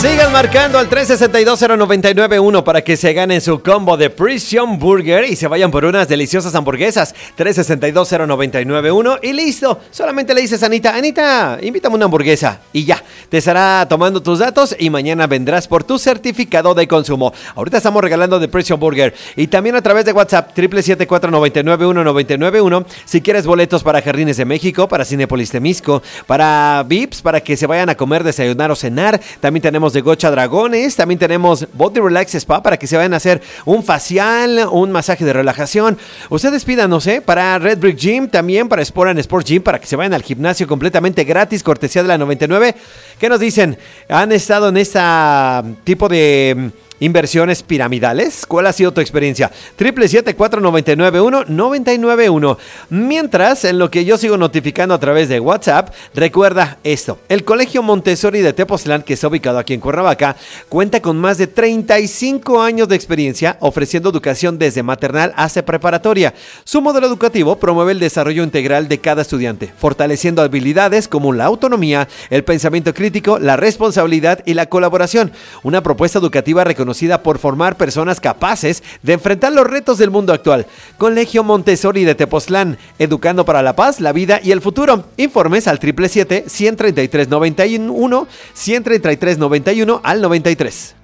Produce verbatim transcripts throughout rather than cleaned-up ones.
Sigan marcando al tres seis dos cero nueve nueve uno para que se ganen su combo de Prison Burger y se vayan por unas deliciosas hamburguesas. tres seis dos cero nueve nueve uno y listo. Solamente le dices a Anita, Anita, invítame una hamburguesa y ya. Te estará tomando tus datos y mañana vendrás por tu certificado de consumo. Ahorita estamos regalando de Prison Burger y también a través de WhatsApp siete siete cuatro nueve nueve uno nueve nueve uno. Si quieres boletos para Jardines de México, para Cinépolis Temisco, para V I Ps, para que se vayan a comer, desayunar o cenar. También tenemos de Gocha Dragones, también tenemos Body Relax Spa para que se vayan a hacer un facial, un masaje de relajación. Ustedes pídanos, ¿eh? Para Red Brick Gym, también para Sport and Sports Gym, para que se vayan al gimnasio completamente gratis, cortesía de la noventa y nueve. ¿Qué nos dicen? ¿Han estado en este tipo de inversiones piramidales? ¿Cuál ha sido tu experiencia? siete siete cuatro nueve nueve uno nueve nueve uno. Mientras, en lo que yo sigo notificando a través de WhatsApp, recuerda esto. El Colegio Montessori de Tepoztlán, que está ubicado aquí en Cuernavaca, cuenta con más de treinta y cinco años de experiencia ofreciendo educación desde maternal hasta preparatoria. Su modelo educativo promueve el desarrollo integral de cada estudiante, fortaleciendo habilidades como la autonomía, el pensamiento crítico, la responsabilidad y la colaboración. Una propuesta educativa reconocida por formar personas capaces de enfrentar los retos del mundo actual. Colegio Montessori de Tepoztlán, educando para la paz, la vida y el futuro. Informes al siete siete siete, uno tres tres nueve uno, uno tres tres nueve uno al noventa y tres.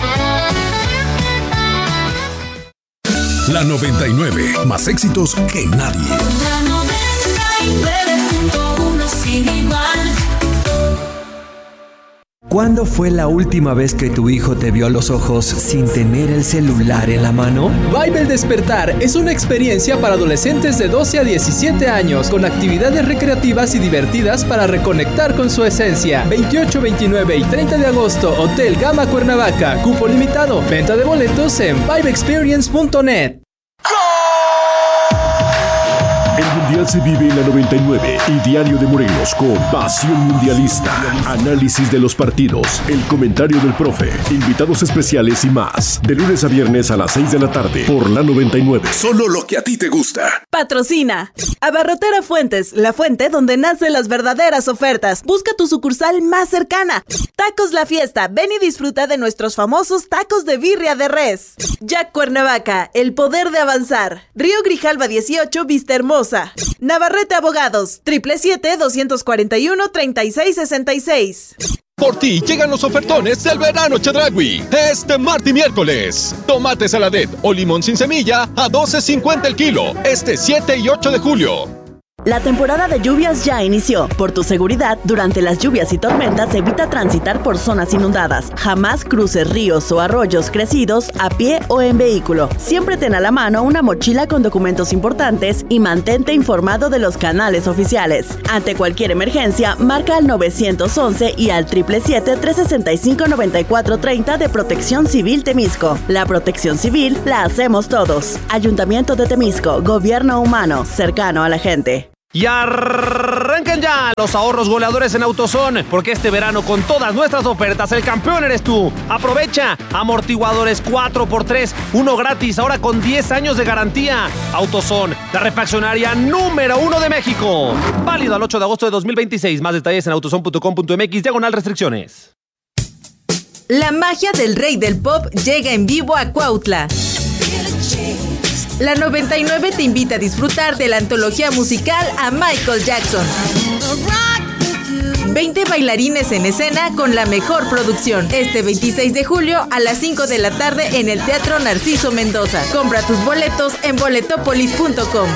La noventa y nueve, más éxitos que nadie. La noventa y nueve punto uno sin igual. ¿Cuándo fue la última vez que tu hijo te vio a los ojos sin tener el celular en la mano? Vibe El Despertar es una experiencia para adolescentes de doce a diecisiete años con actividades recreativas y divertidas para reconectar con su esencia. veintiocho, veintinueve y treinta de agosto, Hotel Gama Cuernavaca. Cupo limitado. Venta de boletos en vibe experience punto net. El Mundial se vive en la noventa y nueve y Diario de Morelos con Pasión Mundialista. Análisis de los partidos, el comentario del profe, invitados especiales y más. De lunes a viernes a las seis de la tarde por la noventa y nueve. Solo lo que a ti te gusta. Patrocina Abarrotera Fuentes, la fuente donde nacen las verdaderas ofertas. Busca tu sucursal más cercana. Tacos La Fiesta, ven y disfruta de nuestros famosos tacos de birria de res. Jack Cuernavaca, el poder de avanzar. Río Grijalva dieciocho, Vista Hermosa. Navarrete Abogados, siete siete siete, dos cuatro uno, tres seis seis seis. Por ti llegan los ofertones del verano Chedraui. Este martes y miércoles. Tomate saladet o limón sin semilla a doce cincuenta el kilo. Este siete y ocho de julio. La temporada de lluvias ya inició. Por tu seguridad, durante las lluvias y tormentas, evita transitar por zonas inundadas. Jamás cruces ríos o arroyos crecidos a pie o en vehículo. Siempre ten a la mano una mochila con documentos importantes y mantente informado de los canales oficiales. Ante cualquier emergencia, marca al nueve once y al siete siete siete, tres seis cinco, nueve cuatro tres cero de Protección Civil Temisco. La protección civil la hacemos todos. Ayuntamiento de Temisco, gobierno humano, cercano a la gente. Y arrancan ya los ahorros goleadores en AutoZone, porque este verano con todas nuestras ofertas el campeón eres tú. Aprovecha amortiguadores cuatro por tres, uno gratis, ahora con diez años de garantía. AutoZone, la refaccionaria número uno de México. Válido al ocho de agosto de dos mil veintiséis. Más detalles en autozone punto com punto mx, diagonal restricciones. La magia del rey del pop llega en vivo a Cuautla. La noventa y nueve te invita a disfrutar de la antología musical a Michael Jackson. veinte bailarines en escena con la mejor producción. Este veintiséis de julio a las cinco de la tarde en el Teatro Narciso Mendoza. Compra tus boletos en boletopolis punto com.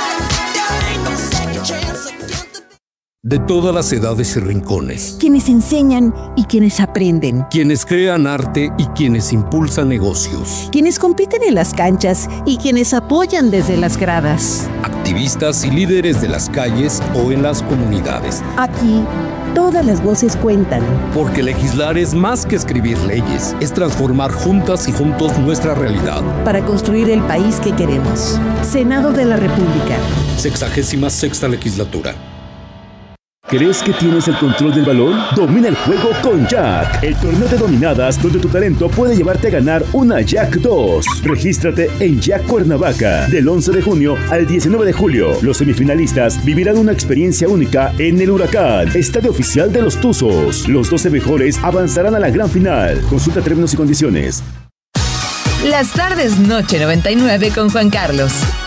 De todas las edades y rincones. Quienes enseñan y quienes aprenden. Quienes crean arte y quienes impulsan negocios. Quienes compiten en las canchas y quienes apoyan desde las gradas. Activistas y líderes de las calles o en las comunidades. Aquí, todas las voces cuentan. Porque legislar es más que escribir leyes, es transformar juntas y juntos nuestra realidad. Para construir el país que queremos. Senado de la República. Sexagésima sexta legislatura. ¿Crees que tienes el control del balón? Domina el juego con Jack, el torneo de dominadas donde tu talento puede llevarte a ganar una Jack dos. Regístrate en Jack Cuernavaca del once de junio al diecinueve de julio. Los semifinalistas vivirán una experiencia única en el Huracán, estadio oficial de los Tuzos. Los doce mejores avanzarán a la gran final. Consulta términos y condiciones. Las tardes Noche noventa y nueve con Juan Carlos.